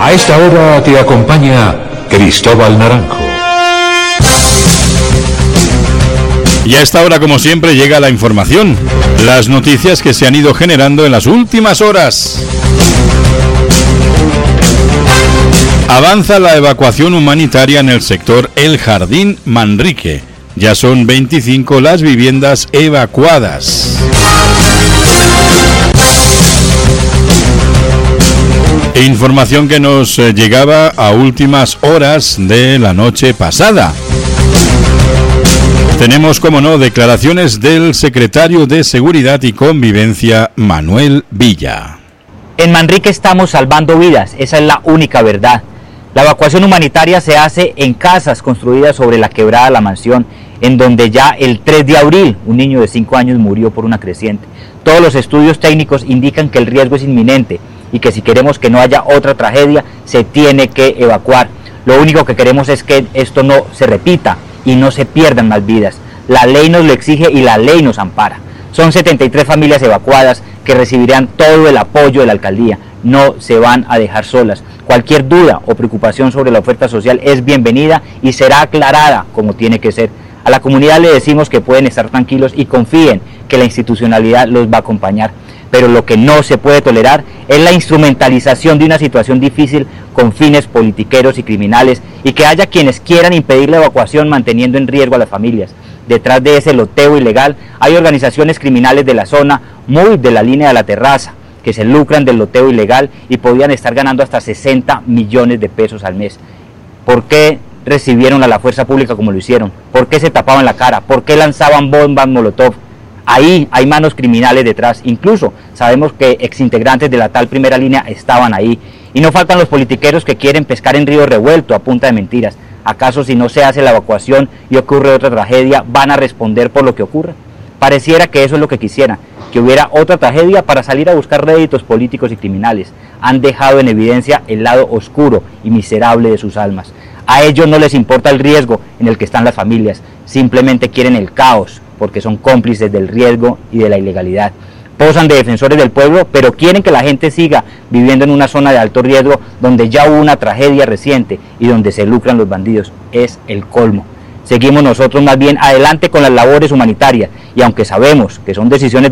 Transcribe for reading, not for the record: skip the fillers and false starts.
A esta hora te acompaña Cristóbal Naranjo. Y a esta hora, como siempre, llega la información, las noticias que se han ido generando en las últimas horas. Avanza la evacuación humanitaria en el sector El Jardín Manrique. Ya son 25 las viviendas evacuadas. Información que nos llegaba a últimas horas de la noche pasada. Tenemos, como no, declaraciones del secretario de Seguridad y Convivencia, Manuel Villa. En Manrique estamos salvando vidas, esa es la única verdad. La evacuación humanitaria se hace en casas construidas sobre la quebrada La Mansión, en donde ya el 3 de abril un niño de 5 años murió por una creciente. Todos los estudios técnicos indican que el riesgo es inminente y que si queremos que no haya otra tragedia, se tiene que evacuar. Lo único que queremos es que esto no se repita y no se pierdan más vidas. La ley nos lo exige y la ley nos ampara. Son 73 familias evacuadas que recibirán todo el apoyo de la alcaldía. No se van a dejar solas. Cualquier duda o preocupación sobre la oferta social es bienvenida y será aclarada como tiene que ser. A la comunidad le decimos que pueden estar tranquilos y confíen que la institucionalidad los va a acompañar. Pero lo que no se puede tolerar es la instrumentalización de una situación difícil con fines politiqueros y criminales, y que haya quienes quieran impedir la evacuación manteniendo en riesgo a las familias. Detrás de ese loteo ilegal hay organizaciones criminales de la zona, muy de la línea de la terraza, que se lucran del loteo ilegal y podían estar ganando hasta 60 millones de pesos al mes. ¿Por qué recibieron a la fuerza pública como lo hicieron? ¿Por qué se tapaban la cara? ¿Por qué lanzaban bombas molotov? Ahí hay manos criminales detrás. Incluso sabemos que exintegrantes de la tal primera línea estaban ahí. Y no faltan los politiqueros que quieren pescar en río revuelto a punta de mentiras. ¿Acaso si no se hace la evacuación y ocurre otra tragedia, van a responder por lo que ocurre? Pareciera que eso es lo que quisieran, que hubiera otra tragedia para salir a buscar réditos políticos y criminales. Han dejado en evidencia el lado oscuro y miserable de sus almas. A ellos no les importa el riesgo en el que están las familias, simplemente quieren el caos, porque son cómplices del riesgo y de la ilegalidad. Posan de defensores del pueblo, pero quieren que la gente siga viviendo en una zona de alto riesgo donde ya hubo una tragedia reciente y donde se lucran los bandidos. Es el colmo. Seguimos nosotros más bien adelante con las labores humanitarias, y aunque sabemos que son decisiones